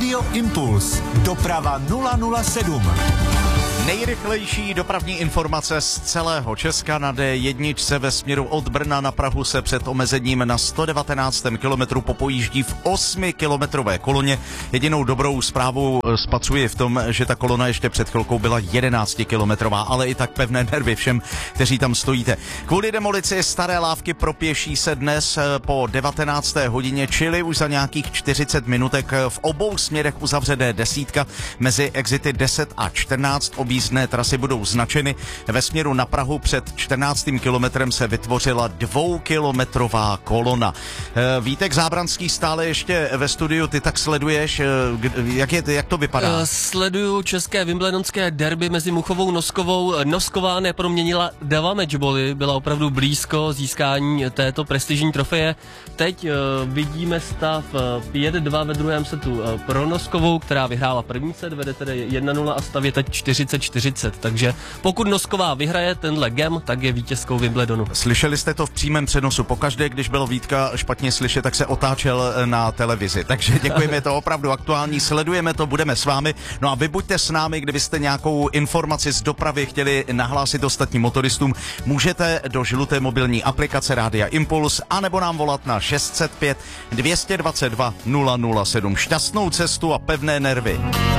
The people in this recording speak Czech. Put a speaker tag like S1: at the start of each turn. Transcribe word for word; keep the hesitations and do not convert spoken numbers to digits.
S1: Rádio Impuls. Doprava nula nula sedm.
S2: Nejrychlejší dopravní informace z celého Česka. Na D jedna ve směru od Brna na Prahu se před omezením na sto devatenáctém kilometru popojíždí v osmikilometrové koloně. Jedinou dobrou zprávu spatřuji v tom, že ta kolona ještě před chvilkou byla jedenáctikilometrová, ale i tak pevné nervy všem, kteří tam stojíte. Kvůli demolici staré lávky pro pěší se dnes po devatenácté hodině, čili už za nějakých čtyřicet minutek v obou směrech uzavře D deset mezi exity deset a čtrnáct. Objízdné trasy budou značeny. Ve směru na Prahu před čtrnáctým kilometrem se vytvořila dvoukilometrová kolona. Vítek Zábranský stále ještě ve studiu, ty tak sleduješ, jak, je, jak to vypadá?
S3: Sleduju české wimbledonské derby mezi Muchovou Noskovou. Nosková neproměnila dva matchboly, byla opravdu blízko získání této prestižní trofeje. Teď uh, vidíme stav pět dva ve druhém setu uh, pro Noskovou, která vyhrála první set, vede tedy jedna nula a stav je teď čtyřicet čtyřicet, takže pokud Nosková vyhraje tenhle gem, tak je vítězkou Wimbledonu.
S2: Slyšeli jste to v přímém přenosu. Pokaždé, když bylo Vítka špatně slyšet, tak se otáčel na televizi. Takže děkujeme, je to opravdu aktuální, sledujeme to, budeme s vámi. No a vy buďte s námi, kdybyste nějakou informaci z dopravy chtěli nahlásit ostatním motoristům, můžete do žluté mobilní aplikace Rádia Impuls, anebo nám volat na šest set pět dvě dvacet dva nula nula sedm. Šťastnou cestu a pevné nervy.